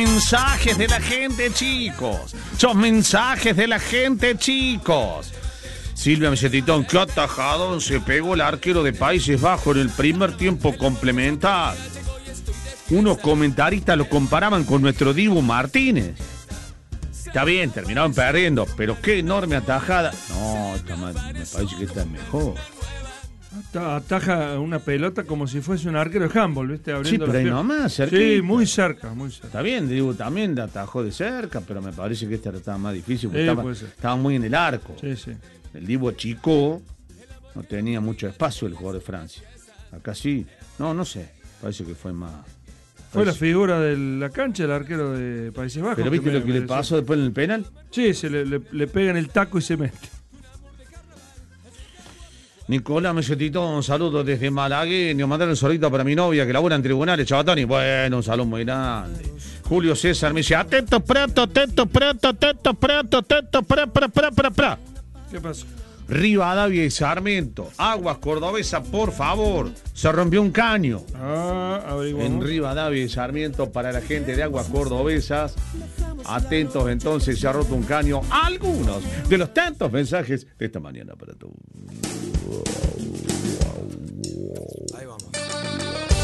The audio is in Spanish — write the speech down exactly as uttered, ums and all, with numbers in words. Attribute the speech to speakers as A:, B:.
A: Mensajes de la gente, chicos. Son mensajes de la gente, chicos. Silvia Mesetitón, qué atajadón se pegó el arquero de Países Bajos en el primer tiempo complementar. Unos comentaristas lo comparaban con nuestro Dibu Martínez. Está bien, terminaron perdiendo, pero qué enorme atajada. No, está mal, me parece que está mejor.
B: Ataja una pelota como si fuese un arquero de handball, ¿viste?
A: Abriendo sí, pero ahí nomás, cerquita.
B: Sí, muy cerca, muy cerca.
A: Está bien, Dibu también atajó de cerca, pero me parece que este estaba más difícil, porque sí, estaba, estaba muy en el arco.
B: Sí, sí.
A: El Dibu chico, no tenía mucho espacio el jugador de Francia. Acá sí, no, no sé, parece que fue más...
B: Fue la figura de la cancha el arquero de Países Bajos.
A: ¿Pero viste que lo que le pasó después en el penal?
B: Sí, se le, le, le pega en el taco y se mete.
A: Nicolás Mesetito, un saludo desde Malagueño. Mandar un saludito para mi novia que labora en tribunales, Chabatoni. Bueno, un saludo muy grande. Julio César me dice, atento, pronto, atento, pronto, atento, pronto, atento, pra, pra, pra, pra, pra.
B: ¿Qué pasó?
A: Rivadavia y Sarmiento. Aguas Cordobesa, por favor. Se rompió un caño.
B: Ah,
A: en Rivadavia y Sarmiento para la gente de Aguas Cordobesas. Atentos entonces, se ha roto un caño. Algunos de los tantos mensajes de esta mañana para todos.